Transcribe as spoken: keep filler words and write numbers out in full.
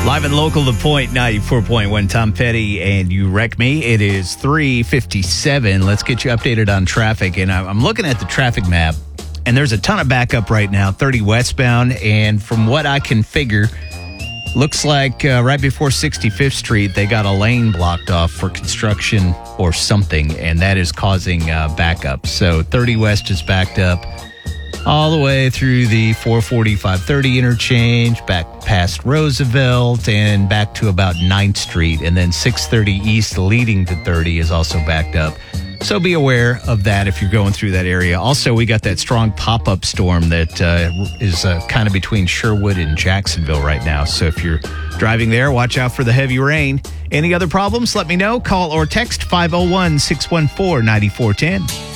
Live and local, The Point, ninety-four point one. Tom Petty and You Wreck Me. It is three fifty-seven. Let's get you updated on traffic. And I'm looking at the traffic map, and there's a ton of backup right now, thirty westbound. And from what I can figure, looks like uh, right before sixty-fifth Street, they got a lane blocked off for construction or something, and that is causing uh, backup. So thirty West is backed up all the way through the four forty, five thirty interchange, back past Roosevelt, and back to about ninth Street. And then six thirty East leading to thirty is also backed up. So be aware of that if you're going through that area. Also, we got that strong pop-up storm that uh, is uh, kind of between Sherwood and Jacksonville right now. So if you're driving there, watch out for the heavy rain. Any other problems, let me know. Call or text five oh one, six one four, nine four one oh.